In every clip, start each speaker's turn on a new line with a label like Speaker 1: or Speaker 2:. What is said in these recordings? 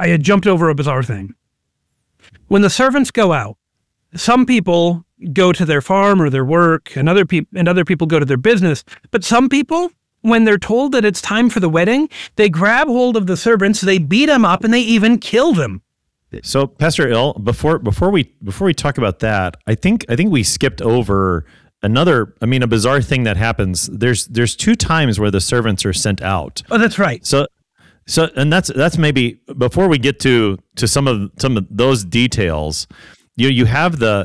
Speaker 1: I had jumped over a bizarre thing. When the servants go out, some people go to their farm or their work, and other people go to their business. But some people, when they're told that it's time for the wedding, they grab hold of the servants, they beat them up, and they even kill them.
Speaker 2: So, Pastor Il, before we talk about that, I think we skipped over a bizarre thing that happens. There's 2 times where the servants are sent out.
Speaker 1: Oh, that's right.
Speaker 2: So and that's maybe before we get to some of those details. You have the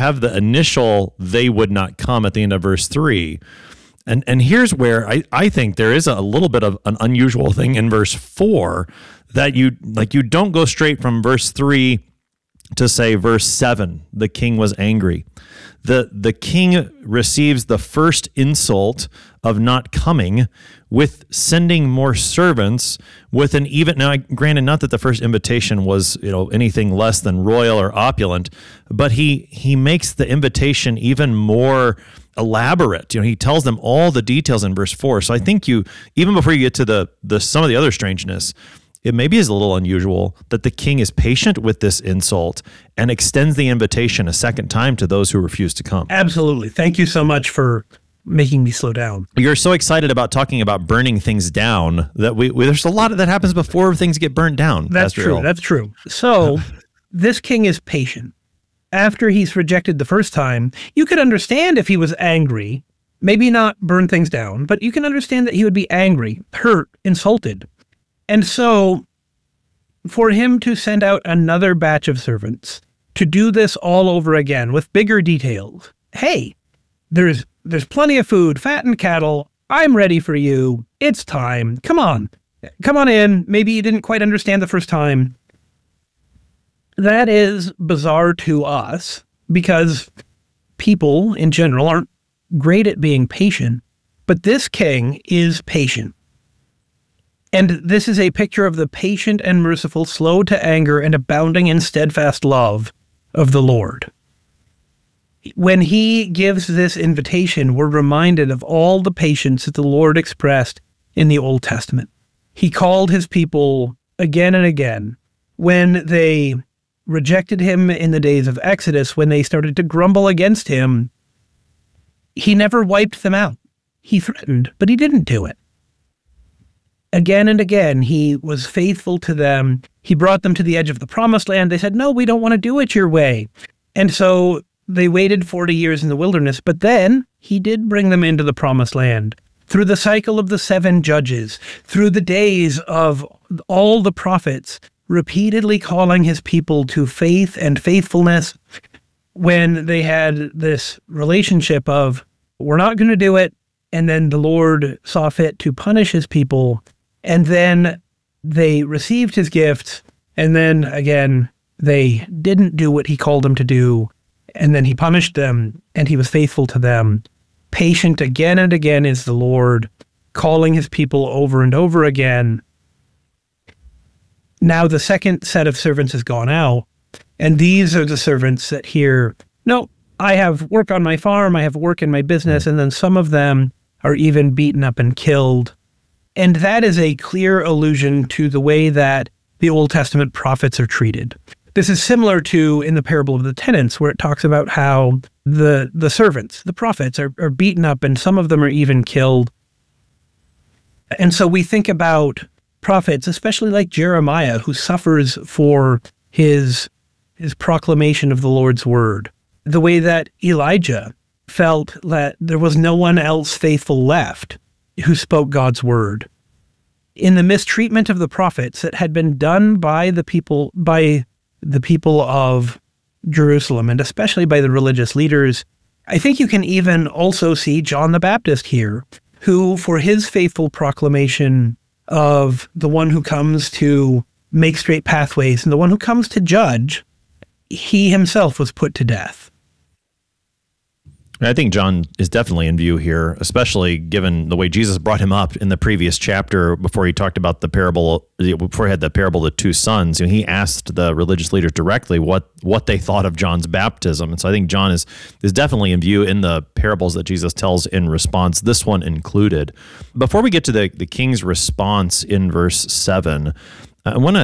Speaker 2: initial "they would not come" at the end of verse 3. And here's where I think there is a little bit of an unusual thing in verse 4 that you don't go straight from verse 3 to say verse 7, the king was angry. The king receives the first insult of not coming with sending more servants with an even, now granted, not that the first invitation was anything less than royal or opulent, but he makes the invitation even more elaborate. He tells them all the details in verse 4. So I think even before you get to the some of the other strangeness, it maybe is a little unusual that the king is patient with this insult and extends the invitation a second time to those who refuse to come.
Speaker 1: Absolutely. Thank you so much for making me slow down.
Speaker 2: You're so excited about talking about burning things down that there's a lot that happens before things get burnt down.
Speaker 1: That's true. That's true. So this king is patient. After he's rejected the first time, you could understand if he was angry, maybe not burn things down, but you can understand that he would be angry, hurt, insulted. And so for him to send out another batch of servants to do this all over again with bigger details. Hey, there's plenty of food, fattened cattle. I'm ready for you. It's time. Come on in. Maybe you didn't quite understand the first time. That is bizarre to us because people in general aren't great at being patient, but this king is patient. And this is a picture of the patient and merciful, slow to anger, and abounding in steadfast love of the Lord. When he gives this invitation, we're reminded of all the patience that the Lord expressed in the Old Testament. He called his people again and again when they rejected him in the days of Exodus, when they started to grumble against him. He never wiped them out. He threatened, but he didn't do it. Again and again, he was faithful to them. He brought them to the edge of the promised land. They said, no, we don't want to do it your way. And so they waited 40 years in the wilderness, but then he did bring them into the promised land through the cycle of the 7 judges, through the days of all the prophets, repeatedly calling his people to faith and faithfulness when they had this relationship of, we're not going to do it. And then the Lord saw fit to punish his people. And then they received his gifts. And then again, they didn't do what he called them to do. And then he punished them and he was faithful to them. Patient again and again is the Lord, calling his people over and over again. Now the second set of servants has gone out. And these are the servants that hear, no, I have work on my farm, I have work in my business. And then some of them are even beaten up and killed. And that is a clear allusion to the way that the Old Testament prophets are treated. This is similar to in the parable of the tenants, where it talks about how the servants, the prophets, are beaten up and some of them are even killed. And so we think about prophets, especially like Jeremiah, who suffers for his proclamation of the Lord's word. The way that Elijah felt that there was no one else faithful left who spoke God's word. In the mistreatment of the prophets that had been done by the people of Jerusalem, and especially by the religious leaders, I think you can even also see John the Baptist here, who, for his faithful proclamation of the one who comes to make straight pathways and the one who comes to judge, he himself was put to death.
Speaker 2: I think John is definitely in view here, especially given the way Jesus brought him up in the previous chapter before he talked about the parable, before he had the parable of the 2 sons. He asked the religious leaders directly what they thought of John's baptism. And so I think John is definitely in view in the parables that Jesus tells in response, this one included. Before we get to the king's response in verse 7, I want to